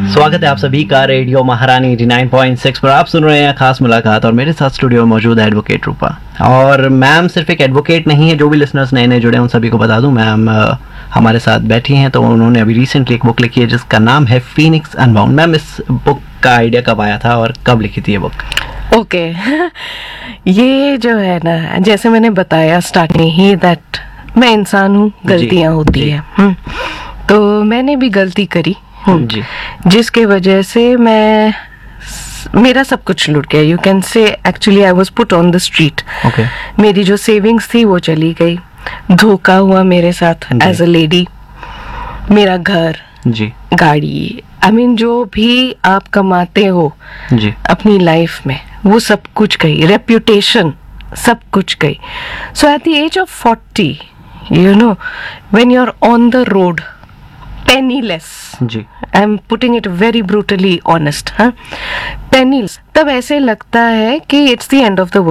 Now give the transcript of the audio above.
स्वागत है आप सभी का रेडियो महारानी 89.6 पर। आप सुन रहे हैं खास मुलाकात और मेरे साथ स्टूडियो में मौजूद है एडवोकेट रूपा। और मैम सिर्फ एक एडवोकेट नहीं है, जो भी लिसनर्स नए नए जुड़े हैं उन सभी को बता दूं, मैम हमारे साथ बैठी हैं। तो उन्होंने अभी रिसेंटली एक बुक लिखी है जिसका नाम है फीनिक्स अनबाउंड। मैम इस बुक का आइडिया कब आया था और कब लिखी थी ये बुक? ओके ये जो है ना, जैसे मैंने बताया स्टार्टिंग ही दैट मैं इंसान हूँ, गलतियाँ होती है। तो मैंने भी गलती करी जी, जिसके वजह से मेरा सब कुछ लुट गया। You can say actually I was put on the street. मेरी जो सेविंग्स थी वो चली गई, धोखा हुआ मेरे साथ एज अ लेडी। मेरा घर जी, गाड़ी, आई मीन जो भी आप कमाते हो जी, अपनी लाइफ में वो सब कुछ गई, रेप्यूटेशन सब कुछ गई। सो at the age of 40 you know when you are on the road penniless, ji, I am putting it very brutally honest, penniless, तब ऐसे लगता है कि it's the end of the